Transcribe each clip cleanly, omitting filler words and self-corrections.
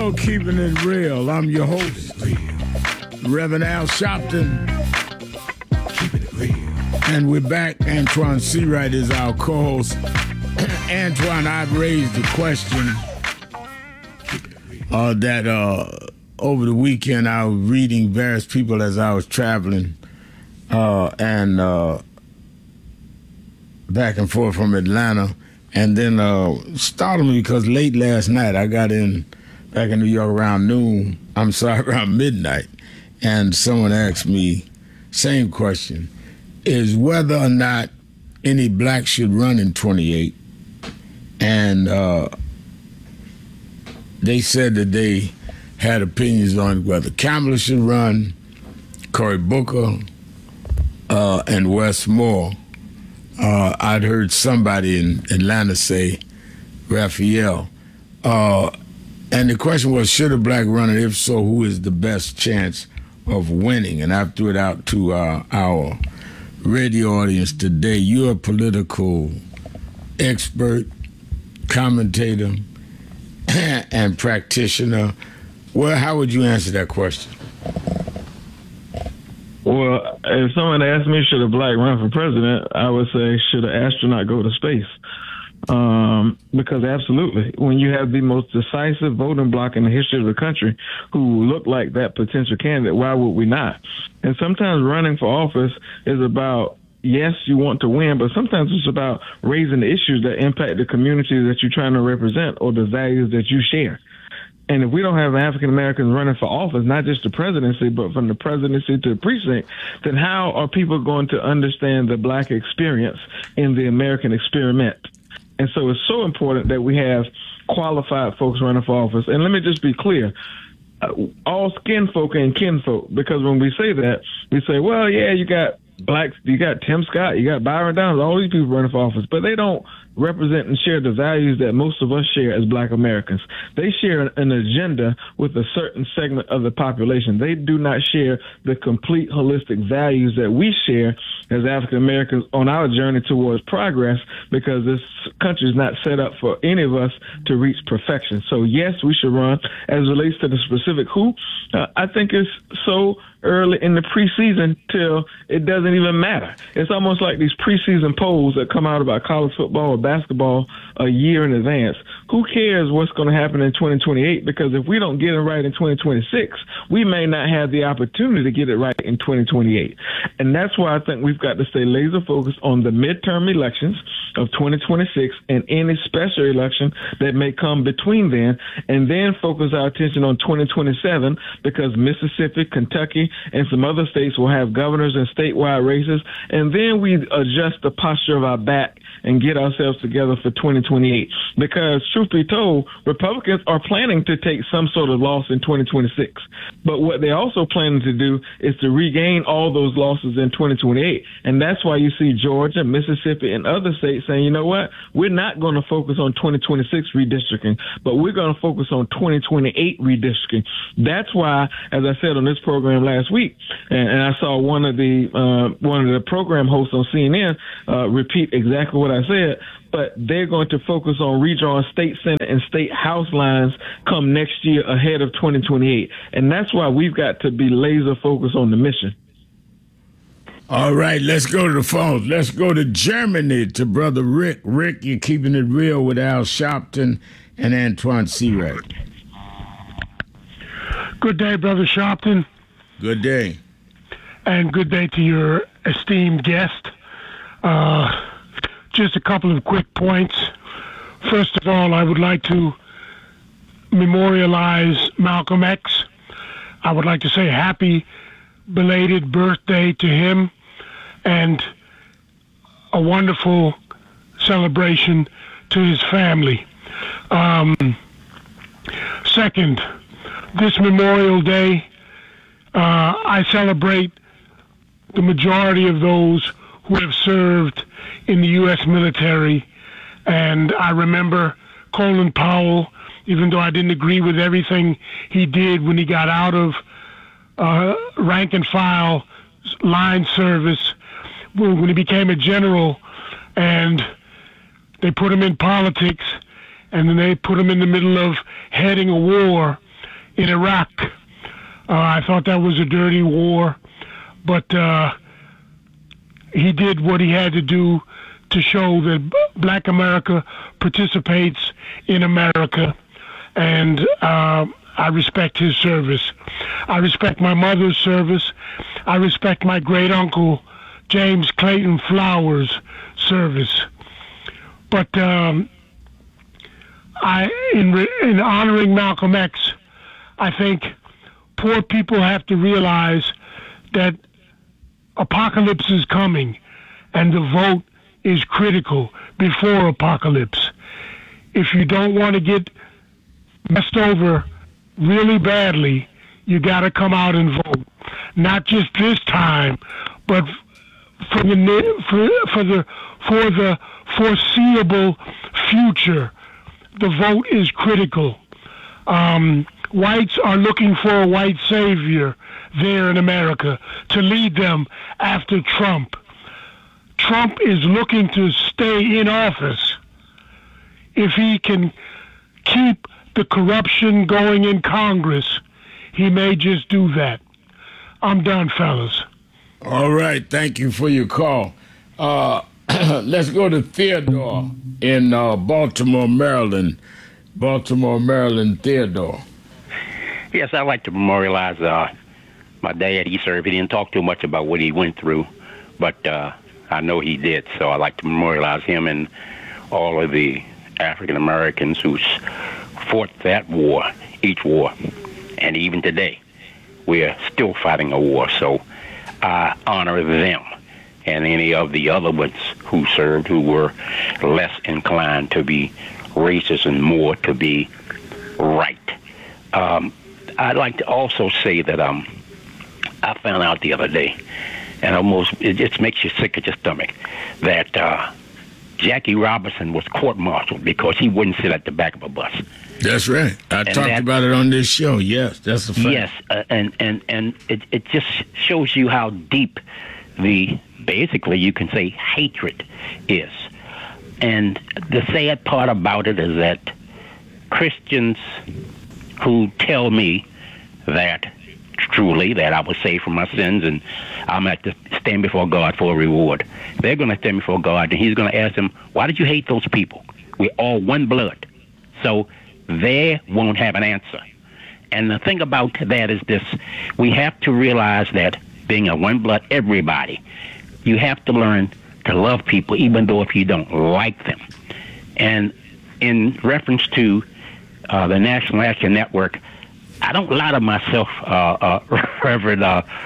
show, Keeping It Real. I'm your host, Reverend Al Sharpton. Keeping it real. And we're back. Antoine Seawright is our co-host. Antoine, I've raised the question that over the weekend I was reading various people as I was traveling and back and forth from Atlanta. And then startled me because late last night I got back in New York around around midnight, and someone asked me, same question, is whether or not any black should run in 28. And they said that they had opinions on whether Kamala should run, Cory Booker, and Wes Moore. I'd heard somebody in Atlanta say Raphael. And the question was, should a black run, and if so, who is the best chance of winning? And I threw it out to our radio audience today. You're a political expert, commentator, and practitioner. Well, how would you answer that question? Well, if someone asked me, should a black run for president, I would say, should an astronaut go to space? Because absolutely, when you have the most decisive voting bloc in the history of the country who look like that potential candidate, why would we not? And sometimes running for office is about, yes, you want to win, but sometimes it's about raising the issues that impact the community that you're trying to represent or the values that you share. And if we don't have African Americans running for office, not just the presidency, but from the presidency to the precinct, then how are people going to understand the black experience in the American experiment? And so it's so important that we have qualified folks running for office. And let me just be clear. All skin folk and kinfolk, because when we say that, we say, well, yeah, you got blacks, you got Tim Scott, you got Byron Downs, all these people running for office, but they don't represent and share the values that most of us share as black Americans. They share an agenda with a certain segment of the population. They do not share the complete holistic values that we share as African Americans on our journey towards progress, because this country is not set up for any of us to reach perfection. So yes, we should run. As it relates to the specific who, I think it's so early in the preseason till it doesn't even matter. It's almost like these preseason polls that come out about college football or basketball a year in advance. Who cares what's going to happen in 2028? Because if we don't get it right in 2026, we may not have the opportunity to get it right in 2028. And that's why I think we've got to stay laser focused on the midterm elections of 2026 and any special election that may come between then focus our attention on 2027, because Mississippi, Kentucky, and some other states will have governors and statewide races, and then we adjust the posture of our back and get ourselves together for 2028. Because truth be told, Republicans are planning to take some sort of loss in 2026. But what they're also planning to do is to regain all those losses in 2028. And that's why you see Georgia, Mississippi, and other states saying, you know what, we're not going to focus on 2026 redistricting, but we're going to focus on 2028 redistricting. That's why, as I said on this program last week, and I saw one of the program hosts on CNN repeat exactly what I said, but they're going to focus on redrawing state senate and state house lines come next year ahead of 2028. And that's why we've got to be laser focused on the mission. All right, let's go to the phones. Let's go to Germany to Brother Rick. Rick, you're keeping it real with Al Sharpton and Antoine Seawright. Good day, Brother Sharpton. Good day. And good day to your esteemed guest. Just a couple of quick points. First of all, I would like to memorialize Malcolm X. I would like to say happy belated birthday to him and a wonderful celebration to his family. Second, this Memorial Day, I celebrate the majority of those who have served in the U.S. military. And I remember Colin Powell, even though I didn't agree with everything he did when he got out of rank and file line service, when he became a general, and they put him in politics, and then they put him in the middle of heading a war, in Iraq. I thought that was a dirty war, but he did what he had to do to show that Black America participates in America, and I respect his service. I respect my mother's service. I respect my great-uncle, James Clayton Flowers' service. But in honoring Malcolm X, I think poor people have to realize that apocalypse is coming, and the vote is critical before apocalypse. If you don't want to get messed over really badly, you got to come out and vote. Not just this time, but for the foreseeable future. The vote is critical. Whites are looking for a white savior there in America to lead them after Trump. Trump is looking to stay in office. If he can keep the corruption going in Congress, he may just do that. I'm done, fellas. All right. Thank you for your call. Let's go to Theodore in Baltimore, Maryland. Baltimore, Maryland, Theodore. Yes, I'd like to memorialize my dad. He served. He didn't talk too much about what he went through, but I know he did. So I'd like to memorialize him and all of the African Americans who fought that war, each war. And even today, we're still fighting a war. So I honor them and any of the other ones who served who were less inclined to be racist and more to be right. I'd like to also say that I found out the other day, and it just makes you sick at your stomach, that Jackie Robinson was court-martialed because he wouldn't sit at the back of a bus. That's right. I talked about it on this show. Yes, that's a fact. Yes, and it just shows you how deep basically you can say hatred is. And the sad part about it is that Christians who tell me that truly that I was saved from my sins and I'm at to stand before God for a reward, they're going to stand before God and he's going to ask them, why did you hate those people? We're all one blood. So they won't have an answer. And the thing about that is this: we have to realize that being a one blood, everybody, you have to learn to love people even though if you don't like them. And in reference to the National Action Network, I don't lie to myself, Reverend,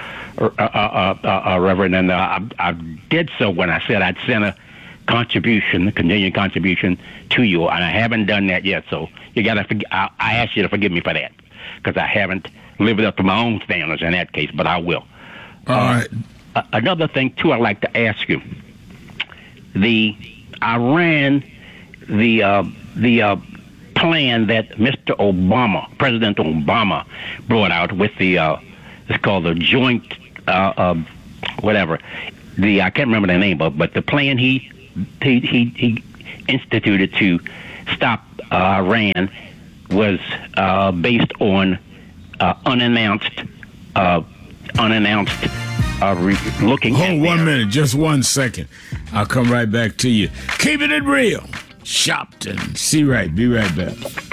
and I did so when I said I'd send a contribution, a continuing contribution to you, and I haven't done that yet. So you gotta, I ask you to forgive me for that because I haven't lived up to my own standards in that case, but I will. All right. Another thing too, I'd like to ask you: Iran, the plan that Mr. Obama, President Obama, brought out with it's called the joint, whatever. I can't remember the name of, but the plan he instituted to stop Iran was based on unannounced looking. Hold 1 minute, just 1 second. I'll come right back to you. Keeping it real. Shopton. See right. Be right back.